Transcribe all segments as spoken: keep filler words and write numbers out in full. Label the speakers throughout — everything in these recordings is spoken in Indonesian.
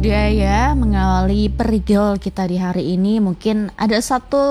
Speaker 1: Dia ya mengawali perigel kita di hari ini, mungkin ada satu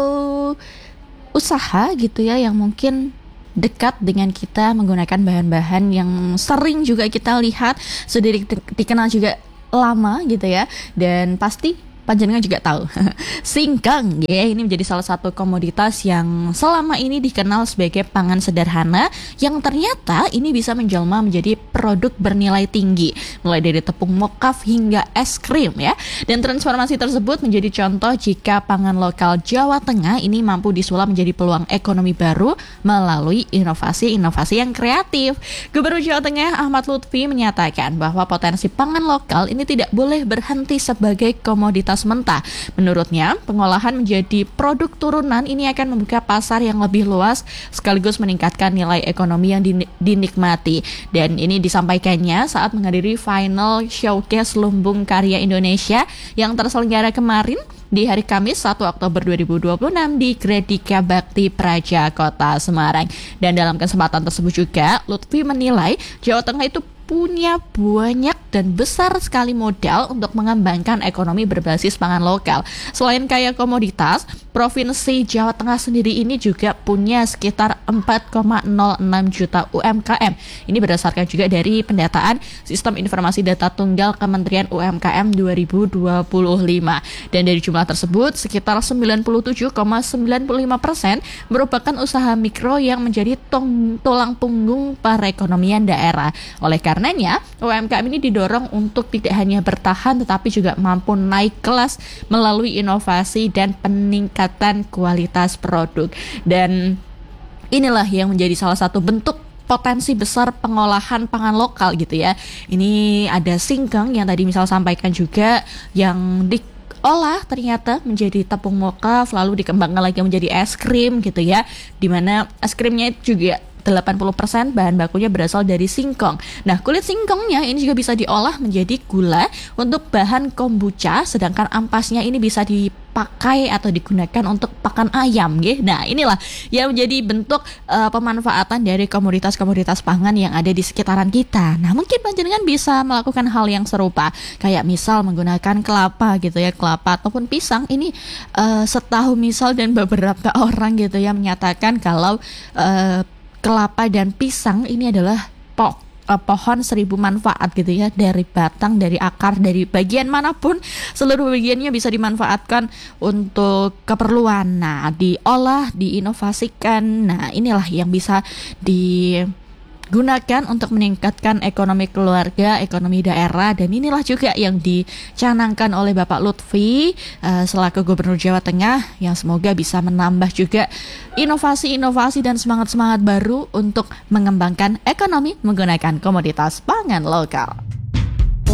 Speaker 1: usaha gitu ya yang mungkin dekat dengan kita menggunakan bahan-bahan yang sering juga kita lihat, sudah di- dikenal juga lama gitu ya, dan pasti panjenengan juga tahu singkong ya, ini menjadi salah satu komoditas yang selama ini dikenal sebagai pangan sederhana yang ternyata ini bisa menjelma menjadi produk bernilai tinggi, mulai dari tepung mokaf hingga es krim ya. Dan transformasi tersebut menjadi contoh jika pangan lokal Jawa Tengah ini mampu disulap menjadi peluang ekonomi baru melalui inovasi-inovasi yang kreatif. Gubernur Jawa Tengah Ahmad Lutfi menyatakan bahwa potensi pangan lokal ini tidak boleh berhenti sebagai komoditas mentah. Menurutnya, pengolahan menjadi produk turunan ini akan membuka pasar yang lebih luas sekaligus meningkatkan nilai ekonomi yang din- dinikmati. Dan ini disampaikannya saat menghadiri final showcase Lumbung Karya Indonesia yang terselenggara kemarin di hari Kamis satu Oktober dua ribu dua puluh enam di Gredika Bakti Praja Kota Semarang. Dan dalam kesempatan tersebut juga Lutfi menilai Jawa Tengah itu punya banyak dan besar sekali modal untuk mengembangkan ekonomi berbasis pangan lokal. Selain kaya komoditas, Provinsi Jawa Tengah sendiri ini juga punya sekitar empat koma nol enam juta U M K M. Ini berdasarkan juga dari pendataan Sistem Informasi Data Tunggal Kementerian U M K M dua ribu dua puluh lima. Dan dari jumlah tersebut, sekitar sembilan puluh tujuh koma sembilan puluh lima persen merupakan usaha mikro yang menjadi tong, tulang punggung perekonomian daerah. Oleh karenanya, U M K M ini didorong untuk tidak hanya bertahan tetapi juga mampu naik kelas melalui inovasi dan peningkatan kualitas produk. Dan inilah yang menjadi salah satu bentuk potensi besar pengolahan pangan lokal gitu ya. Ini ada singkong yang tadi misal sampaikan juga yang di olah ternyata menjadi tepung mokaf, lalu dikembangkan lagi menjadi es krim gitu ya, dimana es krimnya juga delapan puluh persen bahan bakunya berasal dari singkong. Nah, kulit singkongnya ini juga bisa diolah menjadi gula untuk bahan kombucha, sedangkan ampasnya ini bisa dipakai atau digunakan untuk pakan ayam gitu. Nah, inilah yang menjadi bentuk uh, pemanfaatan dari komoditas-komoditas pangan yang ada di sekitaran kita. Nah, mungkin panjenengan bisa melakukan hal yang serupa, kayak misal menggunakan kelapa gitu ya, kelapa ataupun pisang. Ini uh, setahu misal dan beberapa orang gitu ya menyatakan kalau uh, kelapa dan pisang ini adalah po- uh, pohon seribu manfaat gitu ya, dari batang, dari akar, dari bagian manapun, seluruh bagiannya bisa dimanfaatkan untuk keperluan. Nah, diolah, diinovasikan. Nah, inilah yang bisa di gunakan untuk meningkatkan ekonomi keluarga, ekonomi daerah, dan inilah juga yang dicanangkan oleh Bapak Lutfi uh, selaku Gubernur Jawa Tengah, yang semoga bisa menambah juga inovasi-inovasi dan semangat-semangat baru untuk mengembangkan ekonomi menggunakan komoditas pangan lokal.